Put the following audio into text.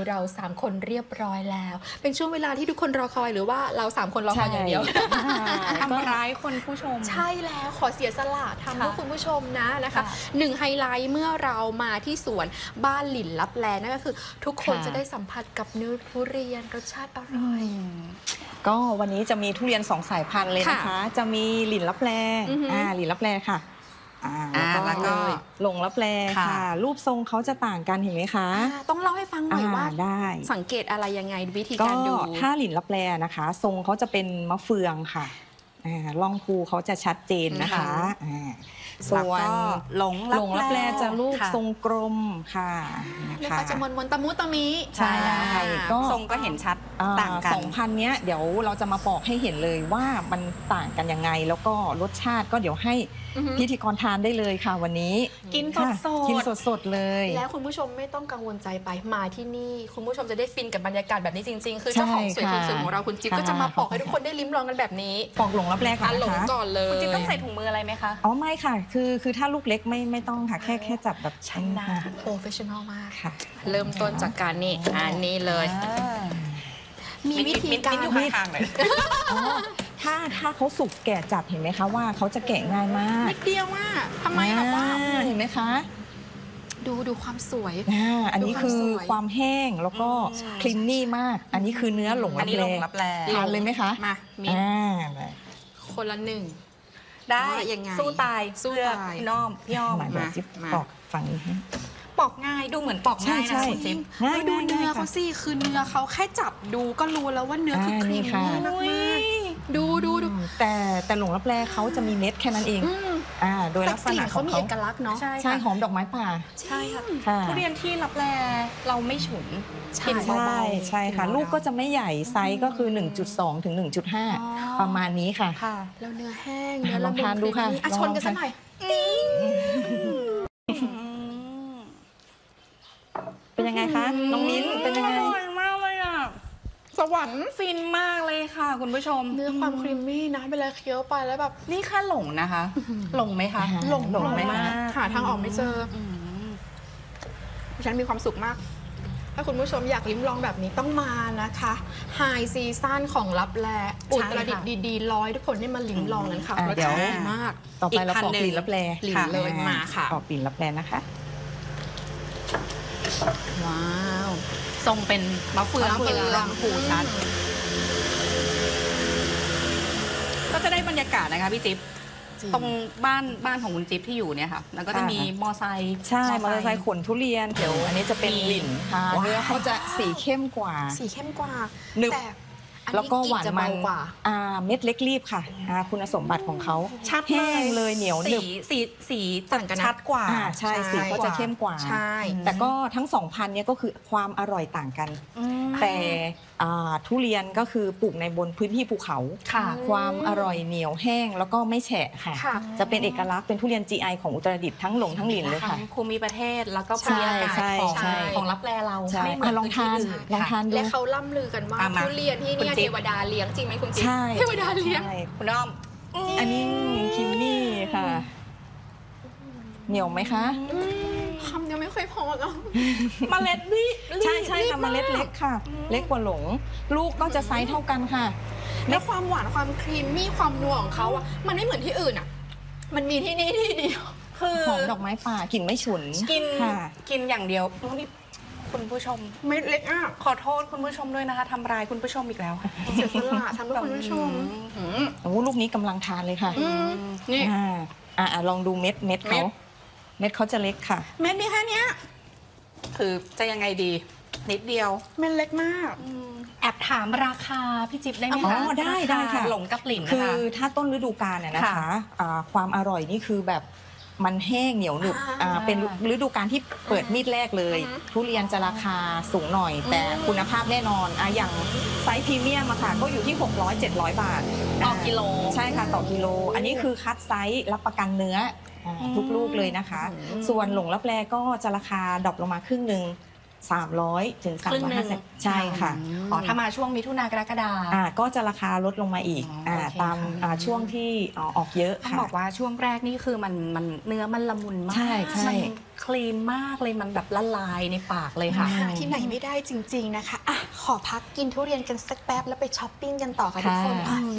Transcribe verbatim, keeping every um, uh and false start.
เราสามคนเรียบร้อยแล้วเป็นช่วงเวลาที่ทุกคนรอคอยหรือว่าเราสามคนรอคอยอย่างเดียวทำร้ายคนผู้ชมใช่แล้วขอเสียสละทำเพื่อคุณผู้ชมนะนะคะหนึ่งไฮไลท์เมื่อเรามาที่สวนบ้านหลินลับแลนั่นก็คือทุกคนจะได้สัมผัสกับเนื้อทุเรียนรสชาติอร่อยก็วันนี้จะมีทุเรียนสองสายพันธุ์เลยนะคะจะมีหลินลับแลอ่าหลินลับแลค่ะแล้วก็หลงลับแลค่ะรูปทรงเขาจะต่างกันเห็นไหมคะต้องเล่าให้ฟังหน่อยว่าได้สังเกตอะไรยังไงวิธีการดูถ้าหลินลับแลนะคะทรงเขาจะเป็นมะเฟืองค่ะร่องภูเขาจะชัดเจนนะคะส่วนหลงหลงลับแลจะรูปทรงกลมค่ะแล้วก็จะมนมนตะมุตะมิใช่ก็ทรงก็เห็นชัดต่างกันสองพันเนี้ยเดี๋ยวเราจะมาบอกให้เห็นเลยว่ามันต่างกันยังไงแล้วก็รสชาติก็เดี๋ยวให้พิธีกรทานได้เลยค่ะวันนี้กินสดสดกินสดสดเลยแล้วคุณผู้ชมไม่ต้องกังวลใจไปมาที่นี่คุณผู้ชมจะได้ฟินกับบรรยากาศแบบนี้จริงๆคือเจ้าของสวยคนสวยของเราคุณจิ๊บก็จะมาปอกให้ทุกคนได้ลิ้มลองกันแบบนี้ปอกหลงลับแลก่อนนะคะหลงก่อนเลยคุณจิ๊บต้องใส่ถุงมืออะไรไหมคะอ๋อไม่ค่ะคือคือถ้าลูกเล็กไม่ไม่ต้องค่ะแค่แค่จับแบบชำนาญโปรเฟชชั่นอลมากค่ะเริ่มต้นจากการนี่อันนี้เลยมีวิธีการอยู่ข้างๆเลยถ้าถ้าเขาสุกแก่จัดเห็นไหมคะว่าเขาจะแกะง่ายมากนิดเดียวว่าทำไมแบบว่าเห็นไหมคะดูดูความสวยอันนี้คือความแห้งแล้วก็คลีนนี่มากอันนี้คือเนื้อหลงลับแลทานเลยไหมคะมามีคนละหนึ่งได้ยังไงสู้ตายสู้ตายพี่น้อมพี่อ้อมมาจิ๊บปอกฝั่งนี้ปอกง่ายดูเหมือนปอกง่ายนะคุณจิ๊บดูเนื้อเขาสิคือเนื้อเขาแค่จับดูก็รู้แล้วว่าเนื้อคือครีมมากดูดูดูแต่แต่หลงลับแลเขาจะมีเม็ดแค่นั้นเองอ่าโดยลักษณะเขามีเอกลักษณ์เนาะใช่หอมดอกไม้ป่าใช่ค่ะทุเรียนที่ลับแลเราไม่ฉุนกินใช่ใช่ค่ะลูกก็จะไม่ใหญ่ไซส์ก็คือ หนึ่งจุดสอง ถึง หนึ่งจุดห้า ประมาณนี้ค่ะแล้วเนื้อแห้งเนื้อลองทานดูค่ะชนกันสักหน่อยเป็นยังไงคะน้องมิ้นเป็นยังไงอร่อยมากเลยอ่ะสวรรค์ฟินมากเลยค่ะคุณผู้ชมเนื้อความครีมมี่นะเวลาเคี้ยวไปแล้วแบบนี่แค่หลงนะคะหลงไหมคะหลงหลงไหมหาทางออกไม่เจอฉันมีความสุขมากถ้าคุณผู้ชมอยากลิ้มลองแบบนี้ต้องมานะคะไฮซีซั่นของลับแลอุตรดิตถ์ดีๆร้อยทุกคนได้มาลิ้มลองนั้นค่ะเดี๋ยวมากต่อไปเราปอกหลินลับแลหลินเลยมาค่ะปอกหลินลับแลนะคะว้าวทรงเป็นมะเฟืองรังผูชัดก็จะได้บรรยากาศนะคะพี่จิ๊บตรงบ้านบ้านของคุณจิ๊บที่อยู่เนี่ยค่ะแล้วก็จะมีมอไซค์ใช่มอเตอร์ไซค์ขนทุเรียนเดี๋ยวอันนี้จะเป็นหลินค่ะเนื้อเขาจะสีเข้มกว่าสีเข้มกว่าแต่แล้วก็หวานมันกว่าเม็ดเล็กรีบค่ะคุณสมบัติของเขาชัดแห้งเลยเหนียวหนึบสีสีต่างกันชัดกว่าใช่สีเขาจะเข้มกว่าแต่ก็ทั้งสองพันธุ์นี้ก็คือความอร่อยต่างกันแต่ทุเรียนก็คือปลูกในบนพื้นที่ภูเขาความอร่อยเหนียวแห้งแล้วก็ไม่แฉะค่ะจะเป็นเอกลักษณ์เป็นทุเรียน จี ไอ ของอุตรดิตถ์ทั้งหลงทั้งหลินเลยค่ะภูมิประเทศแล้วก็ภูมิอากาศของของลับแลเราไม่เหมือนลองทานลองทานดูและเขาล่ำลือกันว่าทุเรียนที่นี่เทวดาเลี้ยงจริงไหมคุณจิ๊บเทวดาเลี้ยงคุณน้อมอันนี้คิมมี่ค่ะเหนียวไหมคะคำยังไม่ค่อยพอแล้วเมล็ดนี่ใช่ใช่ค่ะเมล็ดเล็กค่ะเล็กกว่าหลงลูกก็จะไซส์เท่ากันค่ะแล้วความหวานความครีมมี่ความนัวของเขาอ่ะมันไม่เหมือนที่อื่นอ่ะมันมีที่นี่ที่เดียวคือหอมดอกไม้ป่ากลิ่นไม่ฉุนกินกินอย่างเดียวคุณผู้ชมไม่เล็กอ่ะขอโทษคุณผู้ชมด้วยนะคะทำร้ายคุณผู้ชมอีกแล้วเสียสละทำให้คุณผู้ชมโอ้ลูกนี้กำลังทานเลยค่ะนี่อ่าลองดูเม็ดเม็ดเขาเม็ดเขาจะเล็กค่ะเม็ดมีแค่นี้คือจะยังไงดีนิดเดียวเม็ดเล็กมากแอบถามราคาพี่จิ๊บได้ไหมคะอ๋อได้ได้ค่ะหลงกับหลินคือถ้าต้นฤดูกาลเนี่ยนะคะความอร่อยนี่คือแบบมันแห้งเหนียวหนึบเป็นฤดูกาลที่เปิดมีดแรกเลยทุเรียนจะราคาสูงหน่อยแต่คุณภาพแน่นอนอย่างไซส์พรีเมียมอะค่ะก็อยู่ที่หกร้อย เจ็ดร้อยบาทต่อกิโลใช่ค่ะต่อกิโลอันนี้คือคัดไซส์รับประกันเนื้อทุกลูกเลยนะคะส่วนหลงลับแลก็จะราคาดรอปลงมาครึ่งหนึ่งสามร้อยถึงสามครึ่งร้อยหนึ่ห้าง สิบใช่ค่ะอ๋อถ้ามาช่วงมิถุนากรกฎาอ่าก็จะราคาลดลงมาอีกอ๋ออ่าโอเคตามค่ะอ่าช่วงที่อ่าออกเยอะต้องค่ะบอกว่าช่วงแรกนี่คือมันมันเนื้อมันละมุนมากใช่ใช่มันคลีนมากเลยมันแบบละลายในปากเลยค่ะหาที่ไหนไม่ได้จริง ๆ นะคะอ่ะขอพักกินทุเรียนกันสักแป๊บแล้วไปช้อปปิ้งกันต่อค่ะทุกคนค่ะอ่ะ